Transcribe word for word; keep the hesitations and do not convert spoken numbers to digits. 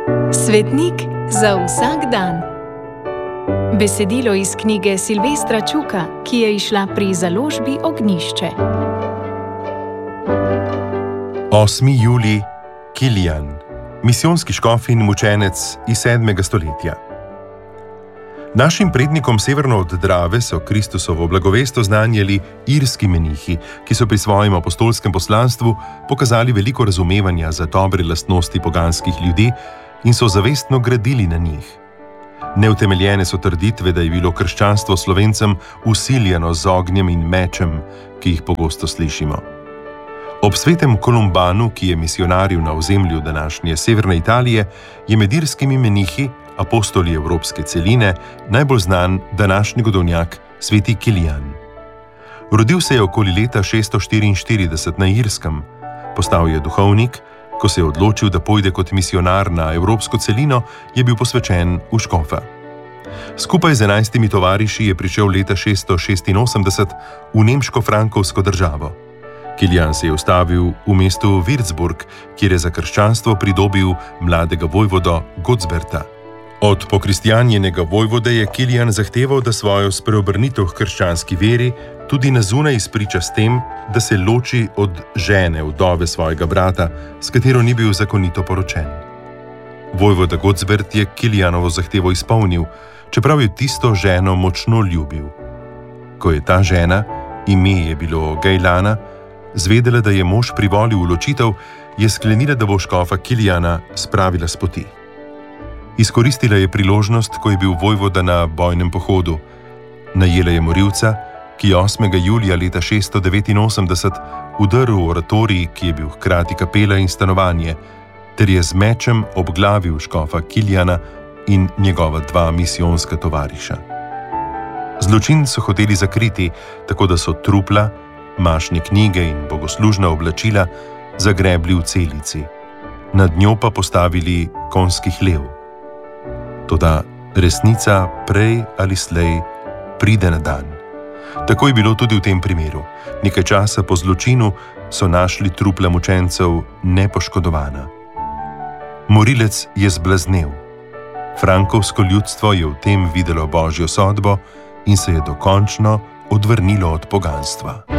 Svetnik za vsak dan. Besedilo iz knjige Silvestra Čuka, ki je izšla pri založbi Ognjišče. osmi julij, Kilian, misijonski škof in mučenec iz sedmega stoletja. Našim prednikom severno od Drave so Kristusovo blagovest oznanjali irski menihi, ki so pri svojem apostolskem poslanstvu pokazali veliko razumevanja za dobre lastnosti poganskih ljudi in so zavestno gradili na njih. Neutemeljene so trditve, da je bilo krščanstvo Slovencem usiljeno z ognjem in mečem, ki jih pogosto slišimo. Ob svetem Kolumbanu, ki je misionaril na ozemlju današnje severne Italije, je med irskimi menihi, apostoli evropske celine, najbolj znan današnji godovnjak, sveti Kilian. Rodil se je okoli leta šeststo štiriinštirideset na Irskem. Postal je duhovnik, ko se je odločil, da pojde kot misionar na evropsko celino, je bil posvečen v škofa. Skupaj z enajstimi tovariši je prišel leta šeststo šestinosemdeset v nemško-frankovsko državo. Kilian se je ustavil v mestu Würzburg, kjer je za krščanstvo pridobil mladega vojvodo Gottsberta. Od pokristjanjenega vojvode je Kilian zahteval, da svojo spreobrnitev k krščanski veri tudi na zunaj izpriča s tem, da se loči od žene, vdove svojega brata, s katero ni bil zakonito poročen. Vojvoda Gottsbert je Kilianovo zahtevo izpolnil, čeprav je tisto ženo močno ljubil. Ko je ta žena, ime je bilo Gajlana, zvedela, da je mož privolil v ločitev, je sklenila, da bo škofa Kiliana spravila s poti. Izkoristila je priložnost, ko je bil vojvoda na bojnem pohodu. Najela je morilca, ki je osmega julija leta šeststo devetinosemdeset vdrl v oratorij, ki je bil hkrati kapela in stanovanje, ter je z mečem obglavil škofa Kiliana in njegova dva misijonska tovariša. Zločin so hoteli zakriti, tako da so trupla, mašne knjige in bogoslužna oblačila zagrebli v celici, nad njo pa postavili konjski hlev. Toda resnica prej ali slej pride na dan. Tako je bilo tudi v tem primeru. Nekaj časa po zločinu so našli trupla mučencev nepoškodovana. Morilec je zblaznel. Frankovsko ljudstvo je v tem videlo božjo sodbo in se je dokončno odvrnilo od poganstva.